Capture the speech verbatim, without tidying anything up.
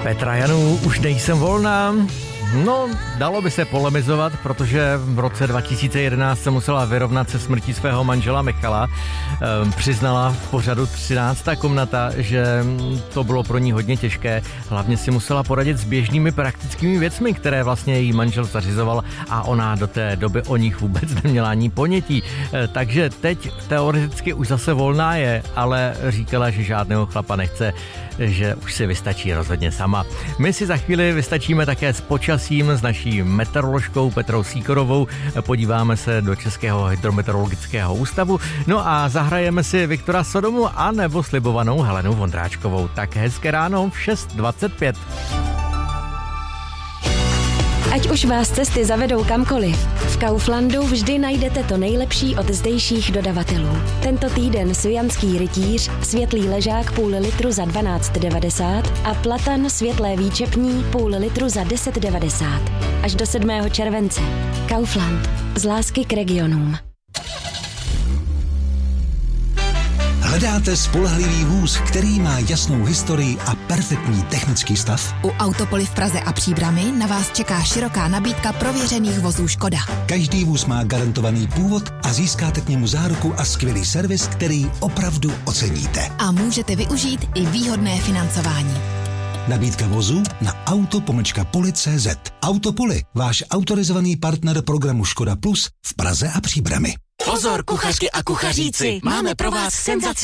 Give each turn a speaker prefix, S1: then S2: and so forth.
S1: Petra Janů, už nejsem volná. No, dalo by se polemizovat, protože v roce dva tisíce jedenáct se musela vyrovnat se smrtí svého manžela Michala. Ehm, přiznala v pořadu třináctá komnata, že to bylo pro ní hodně těžké. Hlavně si musela poradit s běžnými praktickými věcmi, které vlastně její manžel zařizoval a ona do té doby o nich vůbec neměla ani ponětí. E, takže teď teoreticky už zase volná je, ale říkala, že žádného chlapa nechce, že už si vystačí rozhodně sama. My si za chvíli vystačíme také s počasím s naší meteoroložkou Petrou Sýkorovou. Podíváme se do Českého hydrometeorologického ústavu. No a zahrajeme si Viktora Sodomu a nebo slibovanou Helenu Vondráčkovou. Tak hezké ráno v šest dvacet pět.
S2: Ať už vás cesty zavedou kamkoliv, v Kauflandu vždy najdete to nejlepší od zdejších dodavatelů. Tento týden sujanský rytíř, světlý ležák půl litru za dvanáct devadesát a platan světlé výčepní půl litru za deset devadesát. Až do sedmého července. Kaufland. Z lásky k regionům.
S3: Hledáte spolehlivý vůz, který má jasnou historii a perfektní technický stav?
S4: U Autopoly v Praze a Příbrami na vás čeká široká nabídka prověřených vozů Škoda.
S3: Každý vůz má garantovaný původ a získáte k němu záruku a skvělý servis, který opravdu oceníte.
S4: A můžete využít i výhodné financování.
S3: Nabídka vozu na auto pomlčka poli tečka cé zet. Autopoly, váš autorizovaný partner programu Škoda Plus v Praze a Příbrami.
S5: Pozor, kuchařky a kuchaříci, máme pro vás senzaci.